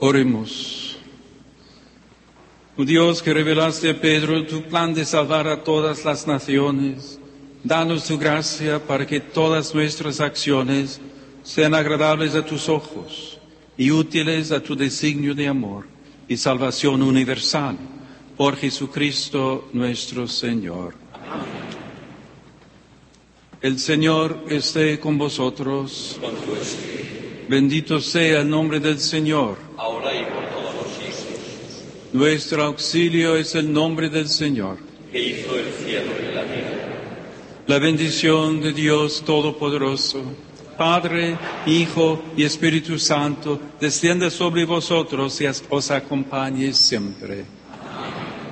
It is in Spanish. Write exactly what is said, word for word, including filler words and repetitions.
Oremos. Oh Dios, que revelaste a Pedro tu plan de salvar a todas las naciones, danos tu gracia para que todas nuestras acciones sean agradables a tus ojos y útiles a tu designio de amor y salvación universal. Por Jesucristo nuestro Señor. Amén. El Señor esté con vosotros. Con tu espíritu. Bendito sea el nombre del Señor. Ahora y por todos los siglos. Nuestro auxilio es el nombre del Señor, que hizo el cielo y la tierra. La bendición de Dios Todopoderoso, Padre, Hijo y Espíritu Santo, descienda sobre vosotros y os acompañe siempre.